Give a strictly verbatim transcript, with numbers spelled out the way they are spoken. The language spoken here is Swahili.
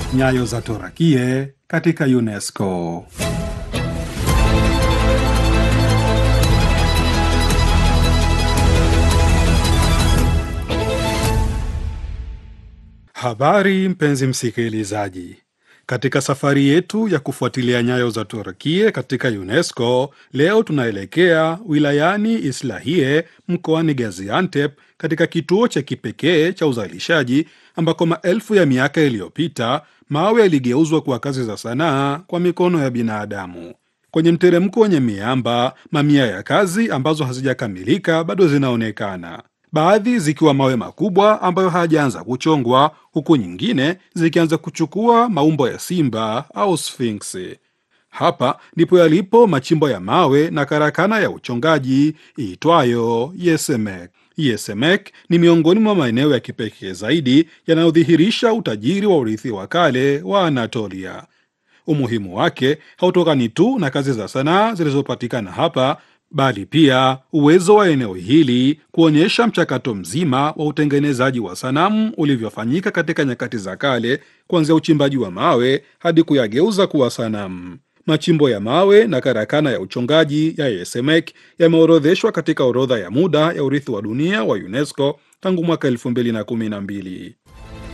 Nyayo za Torakie katika UNESCO. Habari mpenzi msikilizaji, katika safari yetu ya kufuatilia nyayo za Torakie katika UNESCO, leo tunaelekea wilayani Islahiye mkoani Gaziantep, katika kituo cha kipekee cha uzalishaji ambako maelfu ya miaka iliyopita mawe yaligeuzwa kuwa kazi za sanaa kwa mikono ya binadamu. Kwenye mteremko wenye miamba, mamia ya kazi ambazo hazijakamilika bado zinaonekana, baadhi zikiwa mawe makubwa ambayo hayajaanza kuchongwa, huku nyingine zikianza kuchukua maumbo ya simba au sfinksi. Hapa ndipo yalipo machimbo ya mawe na karakana ya uchongaji iitwayo Yesemek. Yesemek ni miongoni mwa maeneo ya kipekee zaidi yanayodhihirisha utajiri wa urithi wa kale wa Anatolia. Umuhimu wake hautokani tu na kazi za sanaa zilizopatikana hapa, bali pia uwezo wa eneo hili kuonyesha mchakato mzima wa utengenezaji wa sanamu ulivyofanyika katika nyakati za kale, kuanzia uchimbaji wa mawe hadi kuyageuza kuwa sanamu. Machimbo ya mawe na karakana ya uchongaji ya Yesemek yameorodheshwa katika orodha ya muda ya urithi wa dunia wa UNESCO tangu mwaka elfu mbili na kumi na mbili.